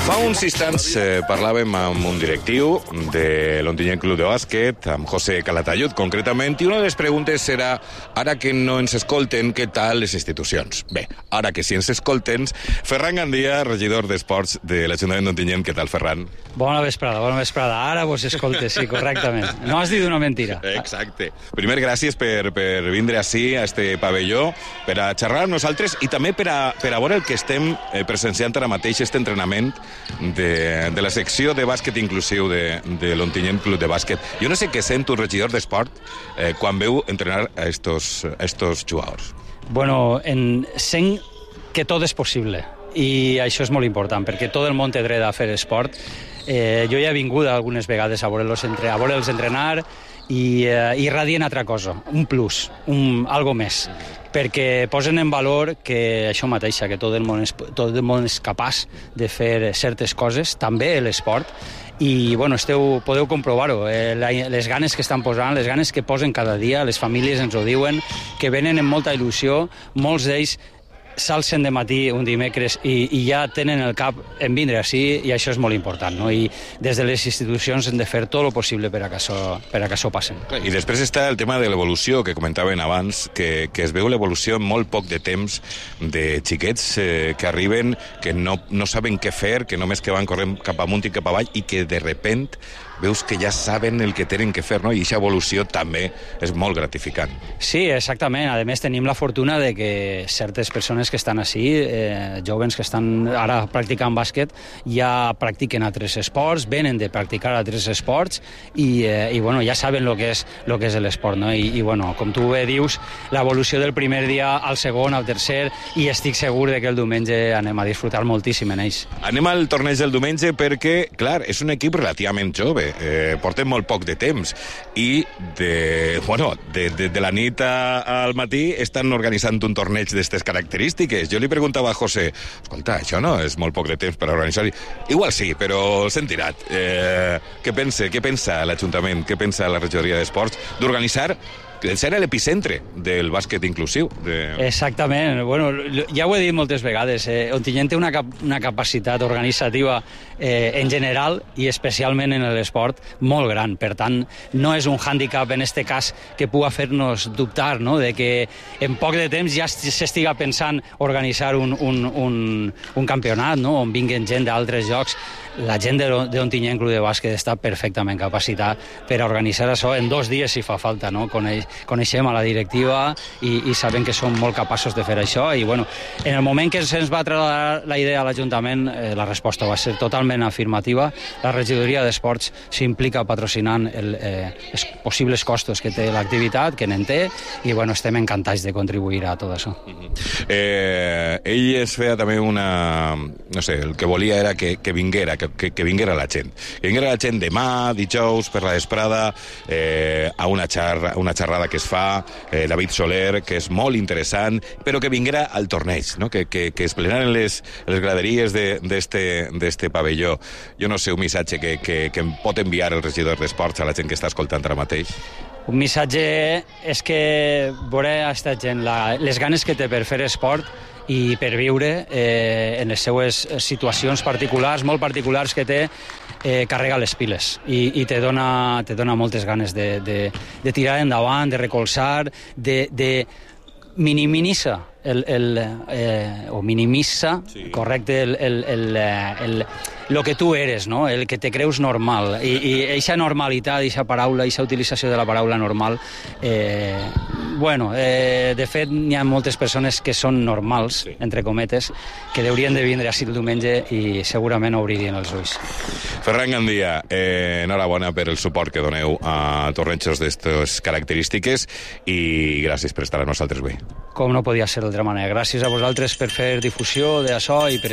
Fa uns instants parlàvem amb un directiu de l'Ontinyent Club de Bàsquet, amb José Calatayud, concretament, i una de les preguntes era, ara que no ens escolten, què tal les institucions? Bé, ara que sí ens escolten, Ferran Gandia, regidor d'Esports de l'Ajuntament d'Ontinyent. Què tal, Ferran? Bona vesprada, bona vesprada. Ara vos escolte, sí, correctament. No has dit una mentira. Exacte. Primer, gràcies per vindre ací, a este pavelló, per a xerrar amb nosaltres i també per a veure el que estem presenciant ara mateix, este entrenament de la secció de bàsquet inclusiu de l'Ontinyent Club de Bàsquet. Jo no sé què sent un regidor d'esport quan veu entrenar a estos jugadors. Bueno, sent que tot és possible, i això és molt important, perquè tot el món té dret a fer esport. Jo ja he vingut algunes vegades a veure'ls entrenar i irradien altra cosa, un plus, algo més, perquè posen en valor que això mateixa, que tot el món és capaç de fer certes coses, també l'esport, i bueno, podeu comprovar-ho, les ganes que estan posant, les ganes que posen cada dia, les famílies ens ho diuen, que venen amb molta il·lusió, molts d'ells s'alcen de matí un dimecres i ja tenen el cap en vindre així, i això és molt important, no? I des de les institucions hem de fer tot el possible per a que això passen. I després està el tema de l'evolució que comentaven abans, que es veu l'evolució en molt poc de temps de xiquets que arriben, que no saben què fer, que només que van corrent cap amunt i cap avall, i que de repent veus que ja saben el que tenen que fer, no? I aquesta evolució també és molt gratificant. Sí, exactament. A més, tenim la fortuna de que certes persones que estan així, jovens que estan ara practicant bàsquet, ja practiquen altres esports, venen de practicar altres esports i bueno, ja saben el que és l'esport, no? I bueno, com tu bé dius, l'evolució del primer dia al segon, al tercer, i estic segur de que el diumenge anem a disfrutar moltíssim en ells. Anem al torneig del diumenge perquè, clar, és un equip relativament jove, portem molt poc de temps i de la nit al matí estan organitzant un torneig d'aquestes característiques. Jo li preguntava a José, escolta, això no és molt poc de temps per organitzar? Igual sí, però s'han tirat. Què pensa l'Ajuntament, què pensa la regidoria d'Esports d'organitzar ser l'epicentre del bàsquet inclusiu? Exactament. Bueno, ja ho he dit moltes vegades. Ontinyent té una capacitat organitzativa en general i especialment en l'esport molt gran. Per tant, no és un hàndicap en este cas que pugui fer-nos dubtar, no?, de que en poc de temps ja s'estiga pensant organitzar un campionat, no?, on vinguen gent d'altres llocs. La gent d'Ontinyent Club de Bàsquet està perfectament capacitat per a organitzar això en 2 dies si fa falta, no? Coneixem a la directiva i sabem que són molt capaços de fer això, i bueno, en el moment que se'ns va traslladar la idea a l'Ajuntament, la resposta va ser totalment afirmativa. La regidoria d'Esports s'implica patrocinant els possibles costos que té l'activitat, que n'en té, i bueno, estem encantats de contribuir a tot això. Ell es feia també no sé, el que volia era que vinguera la gent. Que vinguera la gent demà, dijous, per la vesprada, a una xerrada que es fa, David Soler, que és molt interessant, però que vinguera al torneig, no? Que es plenaren les graderies d'este pavelló. Jo no sé, un missatge que em pot enviar el regidor d'Esports a la gent que està escoltant ara mateix. Un missatge és que veure a aquesta gent les ganes que té per fer esport i per viure en les seues situacions particulars, molt particulars que té, carrega les piles i te dona moltes ganes de tirar endavant, de recolzar, de minimitzar o minimitza, sí, correcte, el que tu eres, no? El que te creus normal, i eixa normalitat, eixa paraula, eixa utilització de la paraula normal, de fet n'hi ha moltes persones que són normals, sí, entre cometes, que haurien de vindre així el diumenge i segurament obririen els ulls. Ferran Gandia, enhorabona per el suport que doneu a tornejos d'aquestes característiques i gràcies per estar amb nosaltres avui. Com no podia ser d'altra manera. Gràcies a vosaltres per fer difusió d'això i per